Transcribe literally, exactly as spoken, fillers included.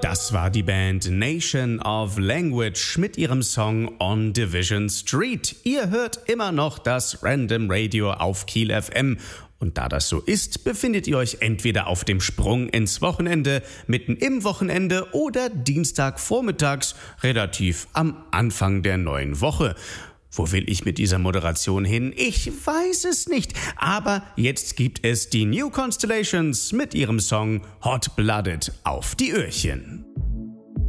Das war die Band Nation of Language mit ihrem Song On Division Street. Ihr hört immer noch das Random Radio auf Kiel F M. Und da das so ist, befindet ihr euch entweder auf dem Sprung ins Wochenende, mitten im Wochenende oder Dienstagvormittags, relativ am Anfang der neuen Woche. Wo will ich mit dieser Moderation hin? Ich weiß es nicht. Aber jetzt gibt es die New Constellations mit ihrem Song Hot Blooded auf die Öhrchen.